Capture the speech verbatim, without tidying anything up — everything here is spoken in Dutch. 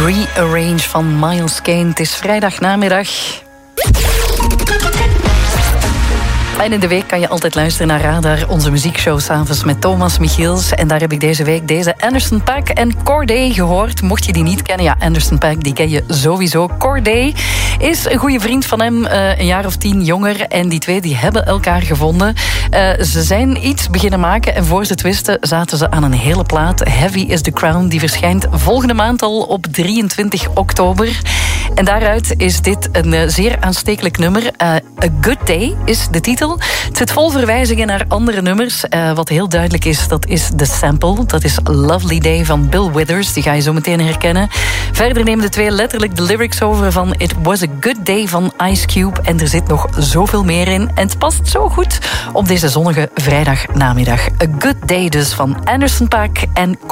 Rearrange van Miles Kane. Het is vrijdagnamiddag. En in de week kan je altijd luisteren naar Radar, onze muziekshow 's avonds met Thomas Michiels. En daar heb ik deze week deze Anderson .Paak en Corday gehoord. Mocht je die niet kennen, ja, Anderson .Paak, die ken je sowieso. Corday is een goede vriend van hem, uh, een jaar of tien jonger. En die twee die hebben elkaar gevonden. Uh, ze zijn iets beginnen maken en voor ze het wisten zaten ze aan een hele plaat. Heavy is the Crown, die verschijnt volgende maand al op drieëntwintig oktober. En daaruit is dit een uh, zeer aanstekelijk nummer. Uh, A Good Day is de titel. Het zit vol verwijzingen naar andere nummers. Uh, wat heel duidelijk is, dat is de sample. Dat is Lovely Day van Bill Withers. Die ga je zo meteen herkennen. Verder nemen de twee letterlijk de lyrics over van It Was a Good Day van Ice Cube. En er zit nog zoveel meer in. En het past zo goed op deze zonnige vrijdagnamiddag. A Good Day dus van Anderson .Paak en